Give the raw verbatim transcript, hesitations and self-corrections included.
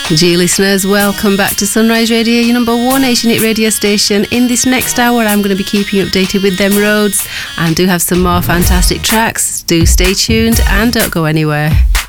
Dear listeners, welcome back to Sunrise Radio, your number one Asian hit radio station. In this next hour, I'm going to be keeping you updated with them roads and do have some more fantastic tracks. Do stay tuned and don't go anywhere.